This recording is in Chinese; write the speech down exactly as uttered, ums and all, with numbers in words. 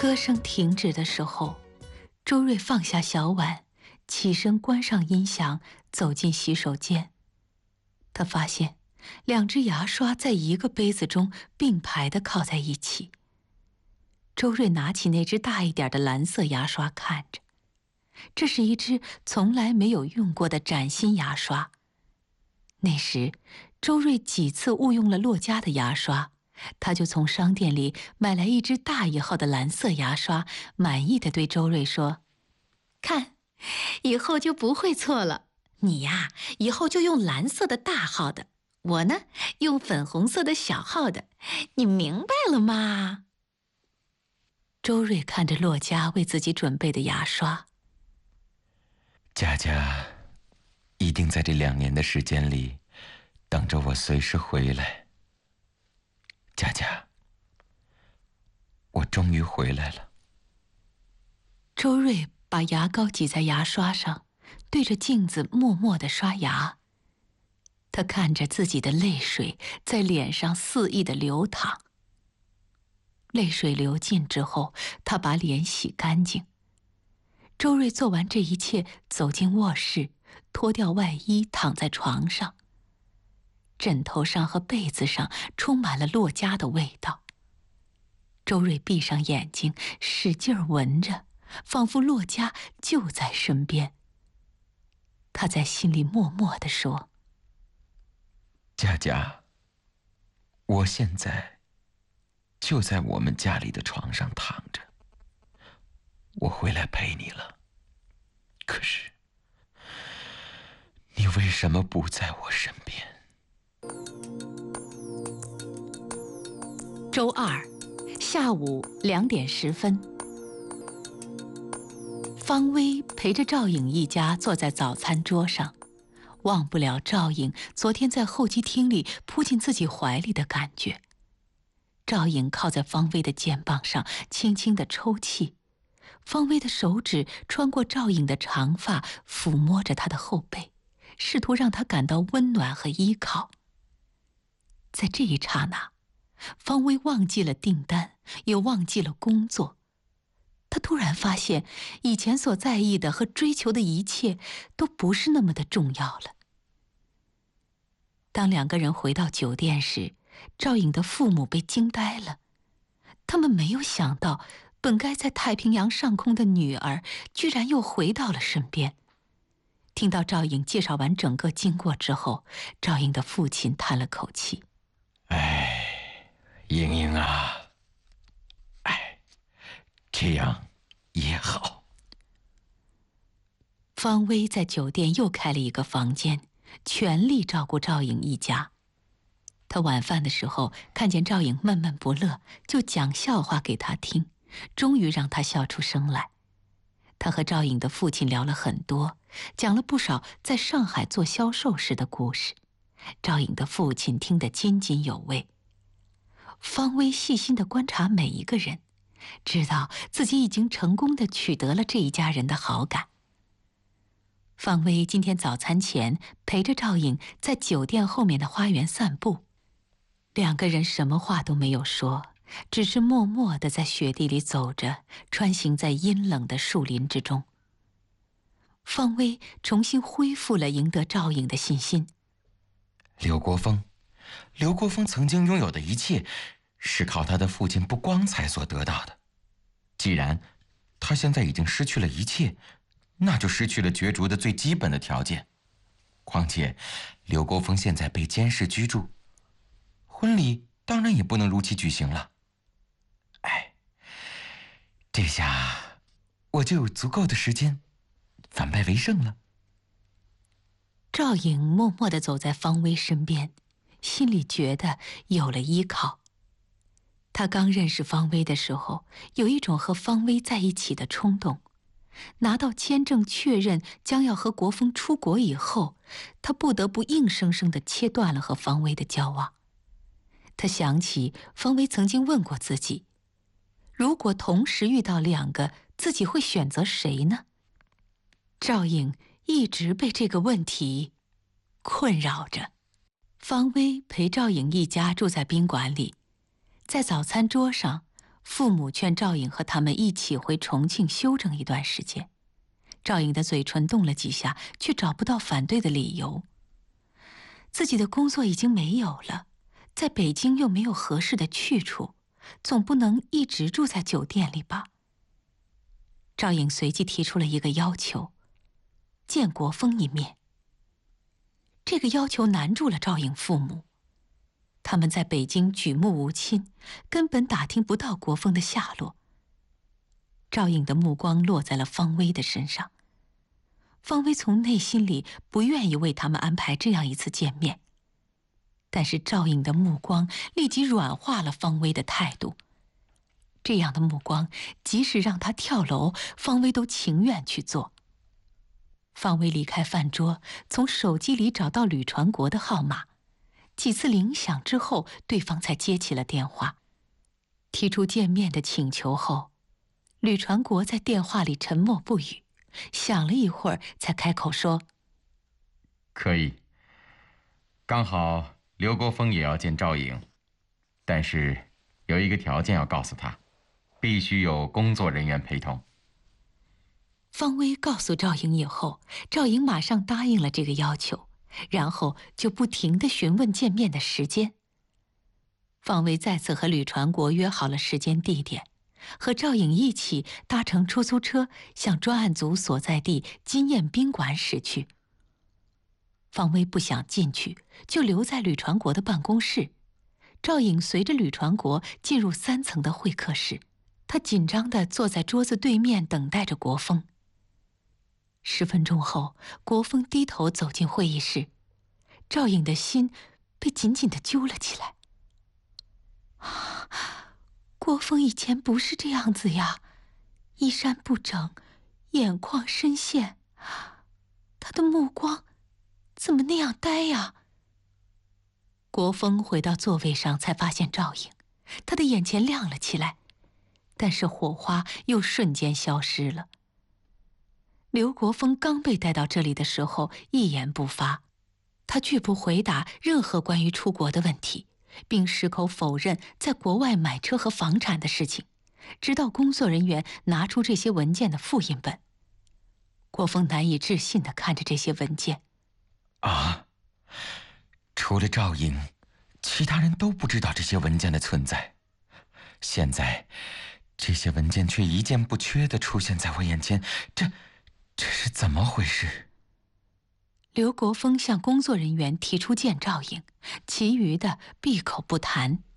歌声停止的时候，周瑞放下小碗，起身关上音响，走进洗手间。他发现两只牙刷在一个杯子中并排地靠在一起。周瑞拿起那只大一点的蓝色牙刷看着，这是一只从来没有用过的崭新牙刷。那时，周瑞几次误用了洛家的牙刷，他就从商店里买来一只大一号的蓝色牙刷，满意地对周瑞说：“看，以后就不会错了。你呀，以后就用蓝色的大号的，我呢，用粉红色的小号的，你明白了吗？”周瑞看着洛家为自己准备的牙刷， 佳佳一定在这两年的时间里等着我随时回来。佳佳，我终于回来了。 周瑞把牙膏挤在牙刷上，对着镜子默默地刷牙。他看着自己的泪水在脸上肆意地流淌。泪水流尽之后，他把脸洗干净。周瑞做完这一切，走进卧室，脱掉外衣，躺在床上。枕头上和被子上充满了洛家的味道。周瑞闭上眼睛，使劲儿闻着，仿佛洛家就在身边。他在心里默默地说：“ 佳佳，我现在就在我们家里的床上躺着，我回来陪你了。可是，你为什么不在我身边？” 周二下午两点十分，方薇陪着赵颖一家坐在早餐桌上，忘不了赵颖昨天在候机厅里扑进自己怀里的感觉。赵颖靠在方薇的肩膀上，轻轻地抽泣。方薇的手指穿过赵颖的长发，抚摸着她的后背，试图让她感到温暖和依靠。在这一刹那，方薇忘记了订单，也忘记了工作。她突然发现，以前所在意的和追求的一切都不是那么的重要了。当两个人回到酒店时，赵颖的父母被惊呆了。他们没有想到，本该在太平洋上空的女儿，居然又回到了身边。听到赵颖介绍完整个经过之后，赵颖的父亲叹了口气：“ 哎，莹莹啊，哎，这样也好。” 方薇在酒店又开了一个房间，全力照顾赵颖一家。他晚饭的时候看见赵颖闷闷不乐，就讲笑话给她听，终于让她笑出声来。他和赵颖的父亲聊了很多，讲了不少在上海做销售时的故事。赵颖的父亲听得津津有味。方薇细心地观察每一个人，知道自己已经成功地取得了这一家人的好感。方薇今天早餐前陪着赵颖在酒店后面的花园散步，两个人什么话都没有说，只是默默地在雪地里走着，穿行在阴冷的树林之中。方薇重新恢复了赢得赵颖的信心。 刘国峰，刘国峰曾经拥有的一切，是靠他的父亲不光彩所得到的。既然他现在已经失去了一切，那就失去了角逐的最基本的条件。况且，刘国峰现在被监视居住，婚礼当然也不能如期举行了。哎，这下我就有足够的时间反败为胜了。 赵颖默默地走在方薇身边，心里觉得有了依靠。他刚认识方薇的时候，有一种和方薇在一起的冲动。拿到签证确认将要和国峰出国以后，他不得不硬生生地切断了和方薇的交往。他想起方薇曾经问过自己，如果同时遇到两个，自己会选择谁呢？赵颖一直被这个问题困扰着。方薇陪赵颖一家住在宾馆里，在早餐桌上， 父母劝赵颖和他们一起回重庆休整一段时间。赵颖的嘴唇动了几下，却找不到反对的理由。自己的工作已经没有了，在北京又没有合适的去处，总不能一直住在酒店里吧？赵颖随即提出了一个要求：见国峰一面。这个要求难住了赵颖父母。他们在北京举目无亲，根本打听不到国峰的下落。赵颖的目光落在了方薇的身上。方薇从内心里不愿意为他们安排这样一次见面，但是赵颖的目光立即软化了方薇的态度。这样的目光，即使让他跳楼，方薇都情愿去做。方薇离开饭桌，从手机里找到吕传国的号码，几次铃响之后，对方才接起了电话。提出见面的请求后，吕传国在电话里沉默不语，想了一会儿，才开口说：“ 可以。刚好刘国峰也要见赵颖，但是有一个条件要告诉他，必须有工作人员陪同。” 方薇告诉赵颖以后，赵颖马上答应了这个要求，然后就不停地询问见面的时间。方薇再次和吕传国约好了时间地点，和赵颖一起搭乘出租车向专案组所在地金燕宾馆驶去。方薇不想进去，就留在吕传国的办公室。赵颖随着吕传国进入三层的会客室，她紧张地坐在桌子对面等待着国峰。十分钟后，国峰低头走进会议室，赵颖的心被紧紧地揪了起来。国峰以前不是这样子呀，衣衫不整，眼眶深陷，他的目光怎么那样呆呀？国峰回到座位上，才发现赵颖，他的眼前亮了起来，但是火花又瞬间消失了。刘国峰刚被带到这里的时候一言不发，他拒不回答任何关于出国的问题，并矢口否认在国外买车和房产的事情，直到工作人员拿出这些文件的复印本。国峰难以置信地看着这些文件。 啊，除了赵颖，其他人都不知道这些文件的存在。现在，这些文件却一件不缺地出现在我眼前，这这是怎么回事？ 刘国峰向工作人员提出见赵颖，其余的闭口不谈。